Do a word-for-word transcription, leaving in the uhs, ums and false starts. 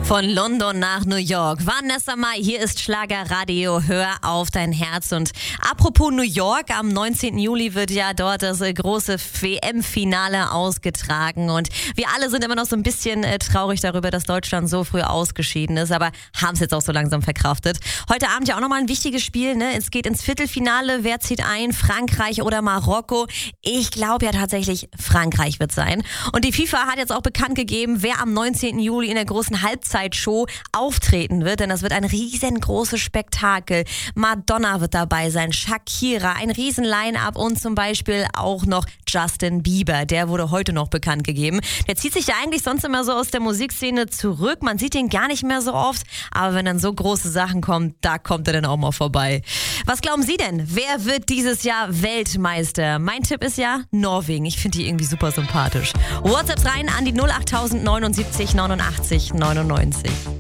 Von London nach New York. Vanessa Mai, hier ist Schlagerradio. Hör auf dein Herz. Und apropos New York, am neunzehnten Juli wird ja dort das große W M-Finale ausgetragen. Und wir alle sind immer noch so ein bisschen äh, traurig darüber, dass Deutschland so früh ausgeschieden ist. Aber haben es jetzt auch so langsam verkraftet. Heute Abend ja auch nochmal ein wichtiges Spiel. Ne? Es geht ins Viertelfinale. Wer zieht ein? Frankreich oder Marokko? Ich glaube ja tatsächlich, Frankreich wird sein. Und die FIFA hat jetzt auch bekannt gegeben, wer am neunzehnten Juli in der großen Halbzeitshow auftreten wird, denn das wird ein riesengroßes Spektakel. Madonna wird dabei sein, Shakira, ein riesen Line-Up und zum Beispiel auch noch Justin Bieber. Der wurde heute noch bekannt gegeben. Der zieht sich ja eigentlich sonst immer so aus der Musikszene zurück. Man sieht ihn gar nicht mehr so oft, aber wenn dann so große Sachen kommen, da kommt er dann auch mal vorbei. Was glauben Sie denn? Wer wird dieses Jahr Weltmeister? Mein Tipp ist ja Norwegen. Ich finde die irgendwie super sympathisch. WhatsApps rein an die null acht neunundsiebzig neunundachtzig neunundneunzig.